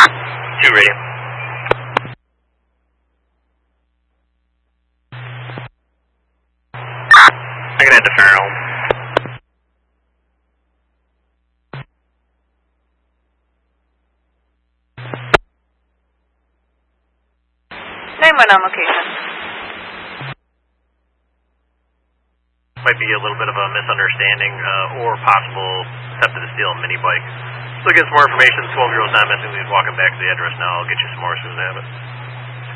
2 radio. I can head to Fairholme. On location. Might be a little bit of a misunderstanding or possible theft of the steel mini bike. So to get some more information, 12-year-old's not missing. He's walking back to the address now. I'll get you some more as soon as I have it.